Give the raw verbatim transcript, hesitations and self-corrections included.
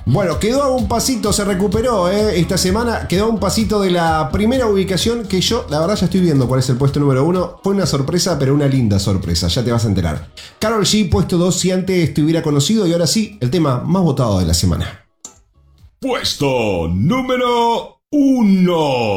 Bueno, quedó a un pasito, se recuperó ¿eh? Esta semana, quedó a un pasito de la primera ubicación que yo, la verdad ya estoy viendo cuál es el puesto número uno. Fue una sorpresa, pero una linda sorpresa, ya te vas a enterar. Karol G, puesto dos, si antes te hubiera conocido, y ahora sí, el tema más votado de la semana. Puesto número uno.